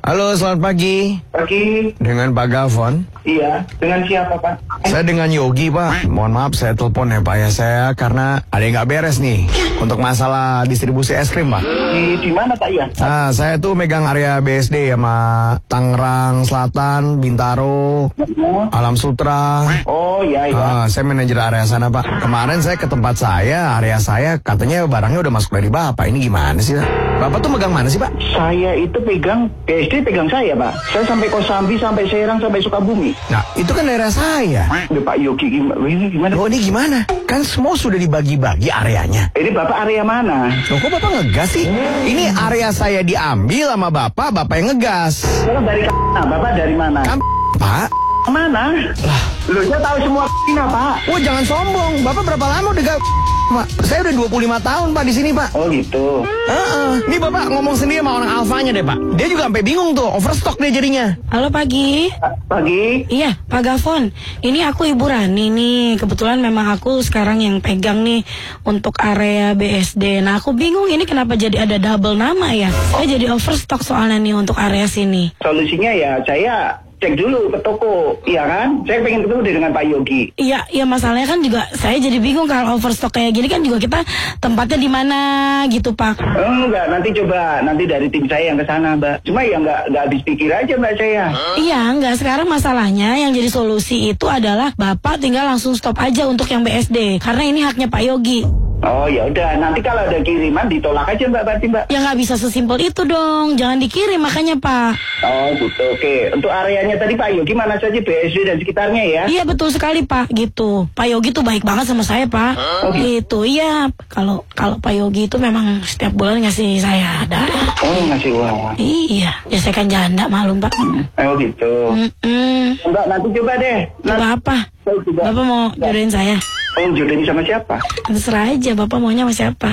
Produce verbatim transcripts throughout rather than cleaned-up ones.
Halo, selamat pagi. Pagi. Dengan Pak Gavon? Iya, dengan siapa Pak? Saya dengan Yogi Pak. Mohon maaf saya telepon ya Pak ya. Saya karena ada yang nggak beres nih untuk masalah distribusi es krim Pak. Di, di mana Pak ya? Nah, saya tuh megang area B S D sama Tangerang Selatan, Bintaro, Alam Sutra. Oh iya iya. Ah, saya manajer area sana Pak. Kemarin saya ke tempat saya, area saya katanya barangnya udah masuk dari Bapak. Ini gimana sih Pak? Bapak tuh megang mana sih Pak? Saya itu pegang B S D pegang saya Pak. Saya sampai Kosambi, sampai Serang, sampai Sukabumi. Nah, itu kan daerah saya. Udah Pak Yogi gimana? Ini gimana? Oh, ini gimana? Kan semua sudah dibagi-bagi areanya. Ini Bapak area mana? Loh, kok Bapak ngegas sih? Ini area saya diambil sama Bapak, Bapak yang ngegas. Kalau dari mana? Bapak dari mana? Kan, Pak? Mana? Lah, lu saya tahu semua Cina Pak. Oh, jangan sombong. Bapak berapa lama udah gak... Pak, saya udah dua puluh lima tahun Pak di sini Pak. Oh gitu. Heeh. Nih Bapak ngomong sendiri sama orang alfanya deh Pak. Dia juga sampai bingung tuh, overstock dia jadinya. Halo pagi. Pagi. Iya, Pak Gavon. Ini aku Ibu Rani nih. Kebetulan memang aku sekarang yang pegang nih untuk area B S D. Nah, aku bingung ini kenapa jadi ada double nama ya. Saya jadi overstock soalnya nih untuk area sini. Solusinya ya saya cek dulu ke toko, iya kan? Saya pengen ketemu dengan Pak Yogi. Iya, iya masalahnya kan juga saya jadi bingung kalau overstock kayak gini kan juga kita tempatnya di mana gitu Pak. Enggak, nanti coba nanti dari tim saya yang ke sana Mbak. Cuma ya enggak enggak habis pikir aja Mbak saya. Iya, enggak, sekarang masalahnya yang jadi solusi itu adalah Bapak tinggal langsung stop aja untuk yang B S D karena ini haknya Pak Yogi. Oh ya udah, nanti kalau ada kiriman ditolak aja Mbak berarti Mbak. Ya nggak bisa sesimpel itu dong, jangan dikirim makanya Pak. Oh gitu, oke. Untuk areanya tadi Pak Yogi mana saja B S D dan sekitarnya ya? Iya betul sekali Pak, gitu. Pak Yogi tuh baik banget sama saya Pak. Oh, gitu, iya. Kalau kalau Pak Yogi itu memang setiap bulan ngasih saya ada. Oh ngasih uang. Iya, ya saya kan janda malum Pak. Oh gitu. Mm-mm. Mbak nanti coba deh. Coba apa? Saya coba. Bapak mau jodohin saya? Oh jodohin sama siapa? Terserah aja, Bapak maunya sama siapa?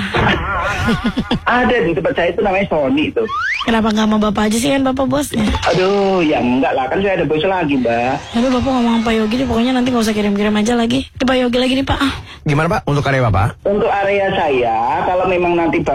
Ada di tempat saya itu namanya Sony itu. Kenapa nggak sama Bapak aja sih, kan Bapak bosnya? Aduh, ya enggak lah, kan saya ada bos lagi Mbak. Tapi Bapak ngomong sama Pak Yogi deh, pokoknya nanti nggak usah kirim-kirim aja lagi. Ke Pak Yogi lagi nih Pak. Ah. Gimana Pak untuk area Bapak? Untuk area saya, kalau memang nanti